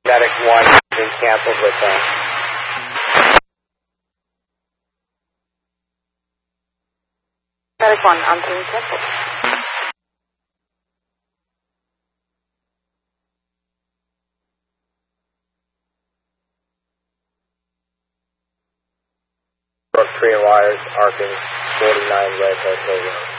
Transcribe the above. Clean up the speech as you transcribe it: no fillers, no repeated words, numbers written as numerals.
Medic 1 has been canceled with Medic 1, answering canceled. Brook 3 and wires, arcing 49 Red Hotel Road.